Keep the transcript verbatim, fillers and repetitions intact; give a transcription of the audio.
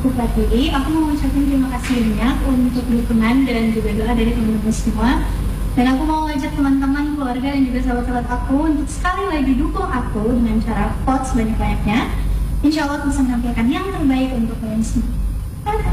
aku Pratiwi. Aku mau ucapin terima kasih banyak untuk dukungan dan juga doa dari teman-teman semua. Dan aku mau ngajak teman-teman, keluarga, dan juga sahabat-sahabat aku untuk sekali lagi dukung aku dengan cara vote sebanyak-banyaknya. Insya Allah aku bisa menampilkan yang terbaik untuk kalian semua.